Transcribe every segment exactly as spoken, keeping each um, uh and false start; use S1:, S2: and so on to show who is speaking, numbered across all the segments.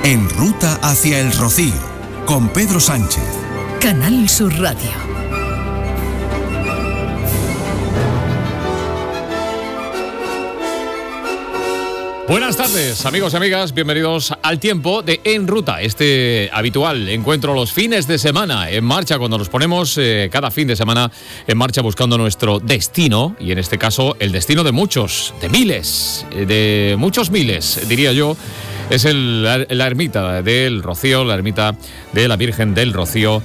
S1: En ruta hacia el Rocío, con Pedro Sánchez.
S2: Canal Sur Radio.
S3: Buenas tardes, amigos y amigas, bienvenidos al tiempo de En Ruta, este habitual encuentro los fines de semana en marcha, cuando nos ponemos eh, cada fin de semana en marcha buscando nuestro destino, y en este caso el destino de muchos, de miles, de muchos miles, diría yo. Es el, la, la ermita del Rocío, la ermita de la Virgen del Rocío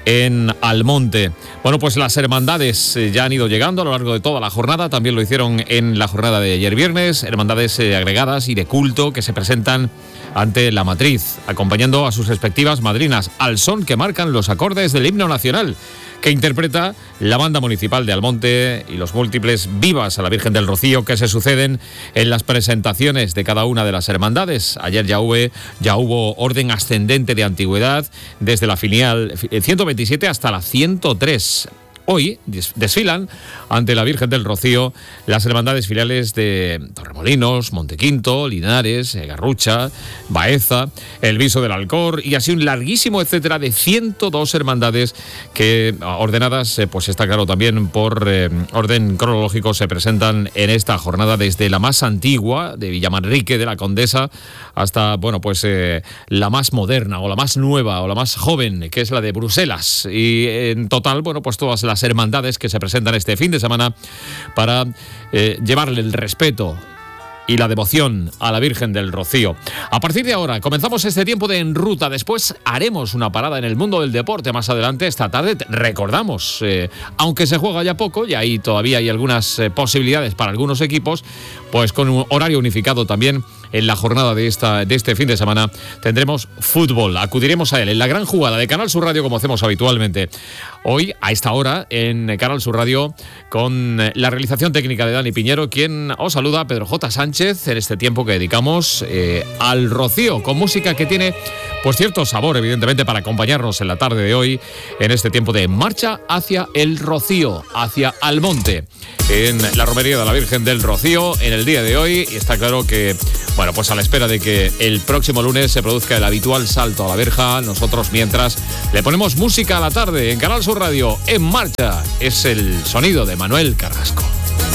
S3: en Almonte. Bueno, pues las hermandades ya han ido llegando a lo largo de toda la jornada, también lo hicieron en la jornada de ayer viernes, hermandades eh, agregadas y de culto que se presentan ante la matriz, acompañando a sus respectivas madrinas, al son que marcan los acordes del himno nacional, que interpreta la banda municipal de Almonte y los múltiples vivas a la Virgen del Rocío que se suceden en las presentaciones de cada una de las hermandades. Ayer ya hubo, ya hubo orden ascendente de antigüedad, desde la filial ciento veintisiete hasta la ciento tres. Hoy desfilan ante la Virgen del Rocío las hermandades filiales de Torremolinos, Montequinto, Linares, Garrucha, Baeza, El Viso del Alcor y así un larguísimo etcétera de ciento dos hermandades que, ordenadas, pues está claro también por eh, orden cronológico, se presentan en esta jornada desde la más antigua de Villamanrique de la Condesa hasta, bueno, pues eh, la más moderna o la más nueva o la más joven, que es la de Bruselas. Y en total, bueno, pues todas las hermandades que se presentan este fin de semana para eh, llevarle el respeto y la devoción a la Virgen del Rocío. A partir de ahora comenzamos este tiempo de En Ruta. Después haremos una parada en el mundo del deporte. Más adelante esta tarde recordamos, eh, aunque se juega ya poco y ahí todavía hay algunas eh, posibilidades para algunos equipos, pues con un horario unificado también en la jornada de, esta, de este fin de semana tendremos fútbol. Acudiremos a él en la gran jugada de Canal Sur Radio, como hacemos habitualmente. Hoy, a esta hora, en Canal Sur Radio, con la realización técnica de Dani Piñero, quien os saluda, Pedro J. Sánchez, en este tiempo que dedicamos eh, al Rocío, con música que tiene, pues, cierto sabor, evidentemente, para acompañarnos en la tarde de hoy, en este tiempo de marcha hacia el Rocío, hacia Almonte, en la romería de la Virgen del Rocío, en el día de hoy. Y está claro que, bueno, pues a la espera de que el próximo lunes se produzca el habitual salto a la verja, nosotros mientras le ponemos música a la tarde en Canal Sur Radio. En marcha es el sonido de Manuel Carrasco.